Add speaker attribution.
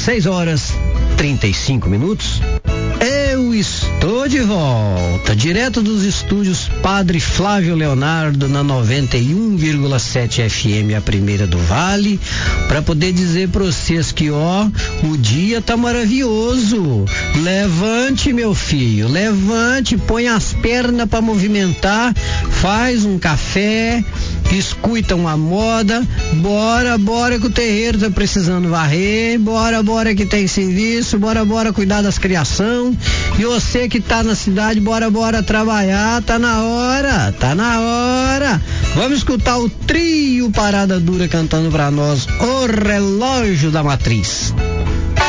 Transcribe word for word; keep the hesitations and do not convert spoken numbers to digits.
Speaker 1: seis horas trinta e cinco minutos. Eu estou de volta, direto dos estúdios Padre Flávio Leonardo, na noventa e um vírgula sete F M, a primeira do Vale, para poder dizer para vocês que, ó, o dia tá maravilhoso. Levante, meu filho, levante, põe as pernas para movimentar, faz um café, escuta uma moda, bora, bora que o terreiro tá precisando varrer, bora, bora que tem serviço, bora, bora cuidar das criação. E você que tá na cidade, bora, bora trabalhar, tá na hora, tá na hora. Vamos escutar o trio Parada Dura cantando pra nós O Relógio da Matriz.